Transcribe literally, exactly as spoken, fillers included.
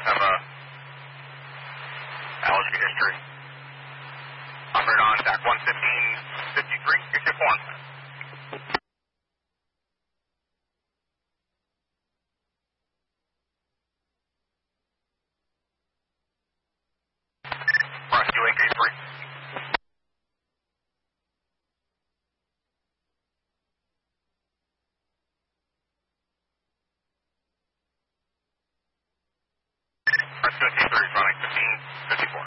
both have a allergy history. Operate on D A C one fifteen fifty-three, get your form. Rescue A K three. Rescue A K three, running.